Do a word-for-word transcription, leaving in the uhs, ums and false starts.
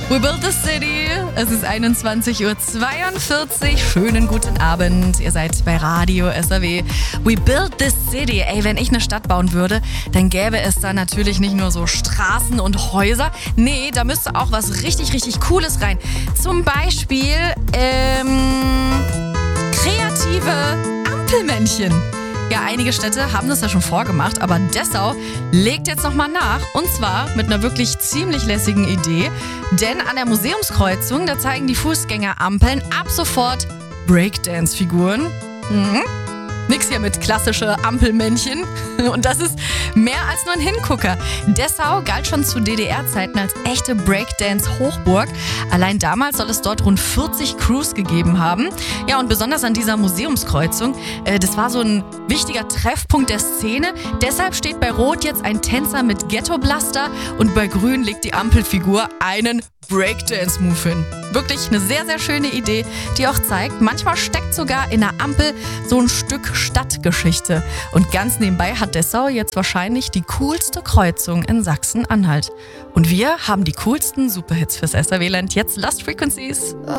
We build the city. Es ist einundzwanzig Uhr zweiundvierzig. Schönen guten Abend. Ihr seid bei Radio S R W. We build the city. Ey, wenn ich eine Stadt bauen würde, dann gäbe es da natürlich nicht nur so Straßen und Häuser. Nee, da müsste auch was richtig, richtig Cooles rein. Zum Beispiel, ähm, kreative Ampelmännchen. Ja, einige Städte haben das ja schon vorgemacht, aber Dessau legt jetzt nochmal nach. Und zwar mit einer wirklich ziemlich lässigen Idee. Denn an der Museumskreuzung, da zeigen die Fußgängerampeln ab sofort Breakdance-Figuren. Mhm. Nix hier mit klassische Ampelmännchen. Und das ist mehr als nur ein Hingucker. Dessau galt schon zu D D R-Zeiten als echte Breakdance-Hochburg. Allein damals soll es dort rund vierzig Crews gegeben haben. Ja, und besonders an dieser Museumskreuzung, äh, das war so ein wichtiger Treffpunkt der Szene. Deshalb steht bei Rot jetzt ein Tänzer mit Ghetto-Blaster und bei Grün legt die Ampelfigur einen Breakdance-Move hin. Wirklich eine sehr, sehr schöne Idee, die auch zeigt, manchmal steckt sogar in der Ampel so ein Stück Stadtgeschichte. Und ganz nebenbei hat Dessau jetzt wahrscheinlich die coolste Kreuzung in Sachsen-Anhalt. Und wir haben die coolsten Superhits fürs S R W-Land. Jetzt Lost Frequencies.